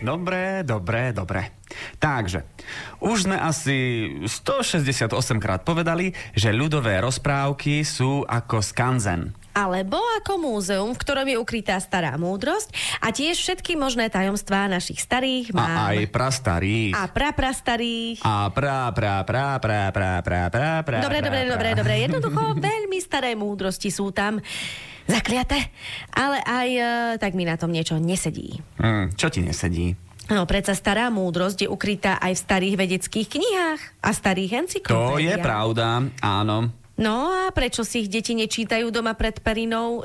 Dobre. Takže, už sme asi 168 krát povedali, že ľudové rozprávky sú ako skanzen. Alebo ako múzeum, v ktorom je ukrytá stará múdrosť a tiež všetky možné tajomstvá našich starých mám. A aj prastarých. A praprastarých. A pra. Dobre. Jednoducho veľmi staré múdrosti sú tam zakliaté, ale aj tak mi na tom niečo nesedí. Čo ti nesedí? No, predsa stará múdrosť je ukrytá aj v starých vedeckých knihách a starých encyklopédiách. To je pravda, áno. No a prečo si ich deti nečítajú doma pod perinou?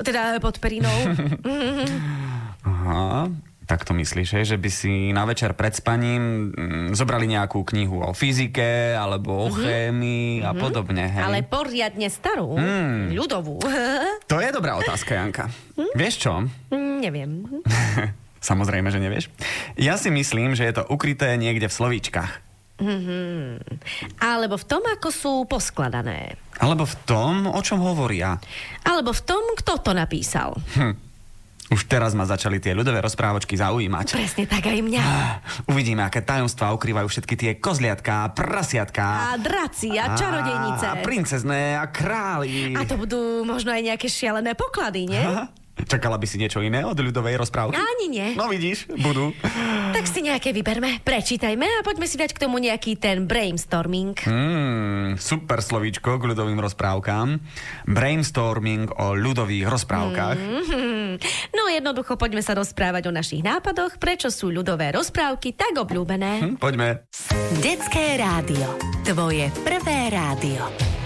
Aha, tak to myslíš, že by si na večer pred spaním zobrali nejakú knihu o fyzike alebo o chémii a podobne, hej? Ale poriadne starú, ľudovú. To je dobrá otázka, Janka. Vieš čo? Neviem. Samozrejme, že nevieš. Ja si myslím, že je to ukryté niekde v slovíčkach. Alebo v tom, ako sú poskladané. Alebo v tom, o čom hovoria. Alebo v tom, kto to napísal. Už teraz ma začali tie ľudové rozprávočky zaujímať. Presne tak aj mňa. Uvidíme, aké tajomstvá ukrývajú všetky tie kozliatka, prasiatka. A draci a čarodejnice. A princezné a králi. A to budú možno aj nejaké šialené poklady, nie? Čakala by si niečo iné od ľudovej rozprávky? Ani nie. No vidíš, budú. Tak si nejaké vyberme, prečítajme a poďme si dať k tomu nejaký ten brainstorming. Super slovíčko k ľudovým rozprávkám. Brainstorming o ľudových rozprávkach. No jednoducho poďme sa rozprávať o našich nápadoch, prečo sú ľudové rozprávky tak obľúbené. Poďme. Detské rádio. Tvoje prvé rádio.